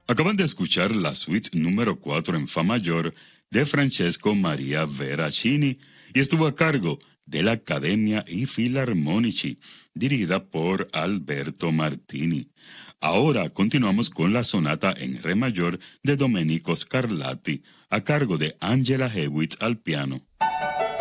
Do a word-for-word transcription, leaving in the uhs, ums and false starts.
Acaban de escuchar la suite número cuatro en Fa mayor de Francesco Maria Veracini y estuvo a cargo de la Accademia I Filarmonici, dirigida por Alberto Martini. Ahora continuamos con la sonata en re mayor de Domenico Scarlatti, a cargo de Angela Hewitt al piano.